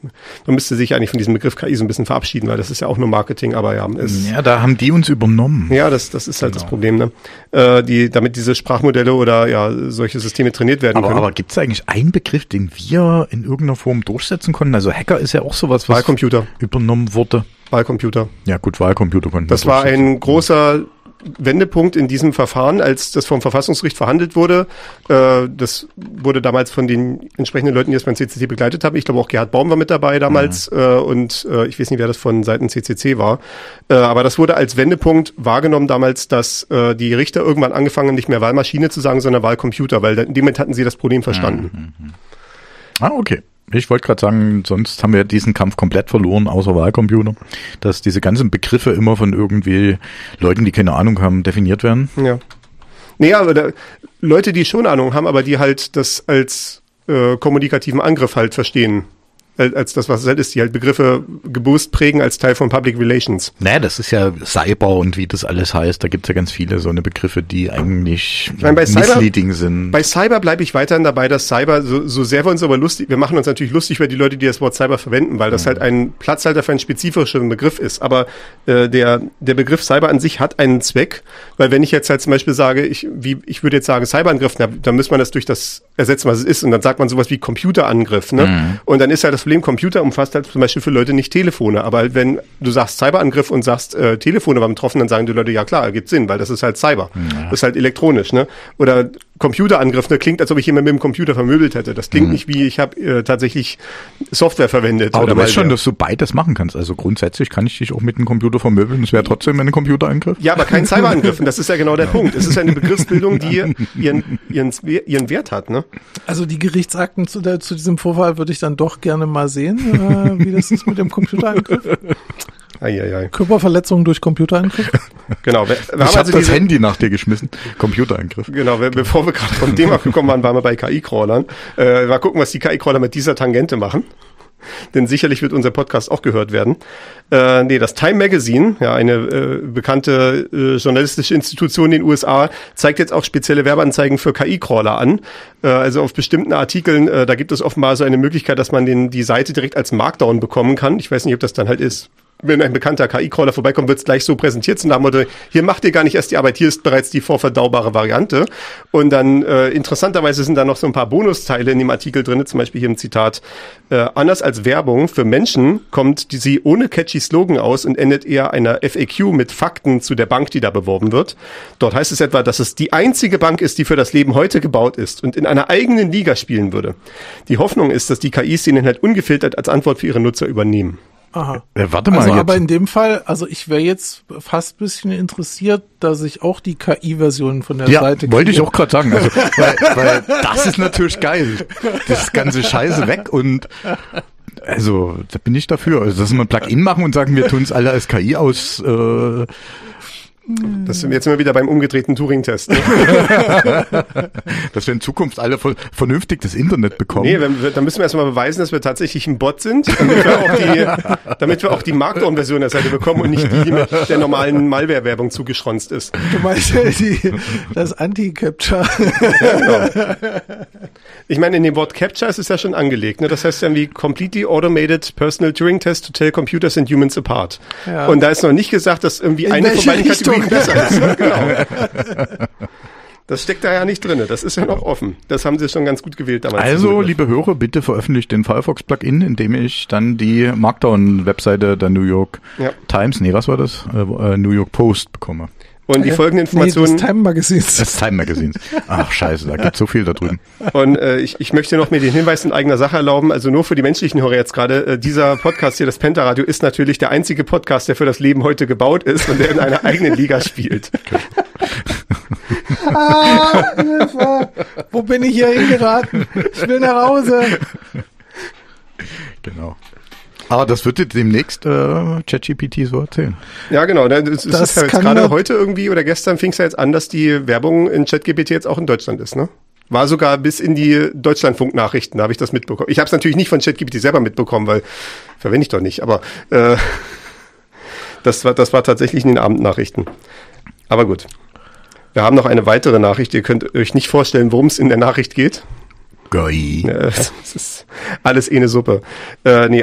man müsste sich eigentlich von diesem Begriff KI so ein bisschen verabschieden, weil das ist ja auch nur Marketing, aber ja. Ja, da haben die uns übernommen. Ja, das ist halt das Problem, ne? Damit diese Sprachmodelle oder ja solche Systeme trainiert werden können. Aber gibt es eigentlich einen Begriff, den wir in irgendeiner Form durchsetzen konnten? Also Hacker ist ja auch sowas, was Wahlcomputer übernommen wurde. Wahlcomputer. Ja gut, Wahlcomputer konnten wir. Das war ein großer Wendepunkt in diesem Verfahren, als das vom Verfassungsgericht verhandelt wurde. Das wurde damals von den entsprechenden Leuten, die das beim CCC begleitet haben. Ich glaube auch Gerhard Baum war mit dabei damals und ich weiß nicht, wer das von Seiten CCC war. Aber das wurde als Wendepunkt wahrgenommen damals, dass die Richter irgendwann angefangen haben, nicht mehr Wahlmaschine zu sagen, sondern Wahlcomputer, weil in dem Moment hatten sie das Problem verstanden. Okay. Ich wollte gerade sagen, sonst haben wir diesen Kampf komplett verloren, außer Wahlcomputer, dass diese ganzen Begriffe immer von irgendwie Leuten, die keine Ahnung haben, definiert werden. Ja. Nee, aber Leute, die schon Ahnung haben, aber die halt das als kommunikativen Angriff halt verstehen. Als das, was es halt ist, die halt Begriffe geboost prägen als Teil von Public Relations. Naja, das ist ja Cyber und wie das alles heißt. Da gibt's ja ganz viele so eine Begriffe, die eigentlich misleading sind. Bei Cyber bleibe ich weiterhin dabei, dass Cyber, so sehr wir uns aber wir machen uns natürlich lustig über die Leute, die das Wort Cyber verwenden, weil das halt ein Platzhalter für einen spezifischen Begriff ist. Aber der Begriff Cyber an sich hat einen Zweck, weil wenn ich jetzt halt zum Beispiel sage, ich würde jetzt sagen Cyberangriff, dann muss man das durch das ersetzen, was es ist. Und dann sagt man sowas wie Computerangriff. Ne? Und dann ist halt das Problem, Computer umfasst halt zum Beispiel für Leute nicht Telefone. Aber wenn du sagst Cyberangriff und sagst Telefone waren betroffen, dann sagen die Leute, ja klar, ergibt Sinn, weil das ist halt Cyber. Ja. Das ist halt elektronisch. Ne? Oder Computerangriff, ne, klingt, als ob ich jemanden mit dem Computer vermöbelt hätte. Das klingt nicht wie, ich habe tatsächlich Software verwendet. Aber du weißt schon, dass du beides machen kannst. Also grundsätzlich kann ich dich auch mit einem Computer vermöbeln. Das wäre trotzdem ein Computerangriff. Ja, aber kein Cyberangriff. Und das ist ja genau der Punkt. Es ist ja eine Begriffsbildung, die ihren Wert hat. Ne? Also die Gerichtsakten zu diesem Vorfall würde ich dann doch gerne mal sehen, wie das ist mit dem Computerangriff. Körperverletzung durch Computerangriff. Genau. Ich habe das Handy nach dir geschmissen. Computerangriff. Genau, bevor wir gerade vom Thema gekommen waren wir bei KI-Crawlern. Mal gucken, was die KI-Crawler mit dieser Tangente machen. Denn sicherlich wird unser Podcast auch gehört werden. Das Time Magazine, ja, eine bekannte journalistische Institution in den USA, zeigt jetzt auch spezielle Werbeanzeigen für KI-Crawler an. Also auf bestimmten Artikeln, da gibt es offenbar so eine Möglichkeit, dass man die Seite direkt als Markdown bekommen kann. Ich weiß nicht, ob das dann halt ist. Wenn ein bekannter KI-Crawler vorbeikommt, wird es gleich so präsentiert zum Motto, hier macht ihr gar nicht erst die Arbeit, hier ist bereits die vorverdaubare Variante. Und dann interessanterweise sind da noch so ein paar Bonusteile in dem Artikel drin, zum Beispiel hier im Zitat, anders als Werbung für Menschen kommt sie ohne catchy Slogan aus und endet eher einer FAQ mit Fakten zu der Bank, die da beworben wird. Dort heißt es etwa, dass es die einzige Bank ist, die für das Leben heute gebaut ist und in einer eigenen Liga spielen würde. Die Hoffnung ist, dass die KIs den Inhalt ungefiltert als Antwort für ihre Nutzer übernehmen. Aha. Warte mal also jetzt. Aber in dem Fall, also ich wäre jetzt fast ein bisschen interessiert, dass ich auch die KI-Version von der Seite kriege. Ja, wollte ich auch gerade sagen. Also, weil das ist natürlich geil. Das ganze Scheiße weg und also da bin ich dafür. Also dass wir ein Plugin machen und sagen, wir tun es alle als KI aus. Das sind wir jetzt immer wieder beim umgedrehten Turing-Test. Ne? Dass wir in Zukunft alle vernünftig das Internet bekommen. Nee, dann müssen wir erstmal beweisen, dass wir tatsächlich ein Bot sind, damit wir auch die Markdown-Version der Seite bekommen und nicht die mit der normalen Malware-Werbung zugeschronzt ist. Du meinst das Anti-Capture. Genau. Ich meine, in dem Wort Capture ist es ja schon angelegt. Ne? Das heißt ja wie Completely Automated Personal Turing Test to tell computers and humans apart. Ja. Und da ist noch nicht gesagt, dass irgendwie eine von beiden Kategorien besser ist. Ne? Genau. Das steckt da ja nicht drin. Das ist ja noch offen. Das haben sie schon ganz gut gewählt damals. Also, liebe Hörer, bitte veröffentlicht den Firefox-Plugin, indem ich dann die Markdown-Webseite der New York Times, was war das? New York Post bekomme. Und die folgenden Informationen... des Time Magazins. Des Time Magazins. Ach, scheiße, da gibt's so viel da drüben. Und ich möchte noch mir den Hinweis in eigener Sache erlauben, also nur für die menschlichen Hörer jetzt gerade, dieser Podcast hier, das Penta-Radio, ist natürlich der einzige Podcast, der für das Leben heute gebaut ist und der in einer eigenen Liga spielt. Okay. Hilfe! Wo bin ich hier hingeraten? Ich will nach Hause. Genau. Aber das wird dir demnächst ChatGPT so erzählen. Ja, genau. Das ist ja jetzt gerade heute irgendwie oder gestern fing es ja jetzt an, dass die Werbung in ChatGPT jetzt auch in Deutschland ist, ne? War sogar bis in die Deutschlandfunk-Nachrichten, da habe ich das mitbekommen. Ich habe es natürlich nicht von ChatGPT selber mitbekommen, weil verwende ich doch nicht, aber das war tatsächlich in den Abendnachrichten. Aber gut. Wir haben noch eine weitere Nachricht. Ihr könnt euch nicht vorstellen, worum es in der Nachricht geht. Geil. Das ist alles eine Suppe.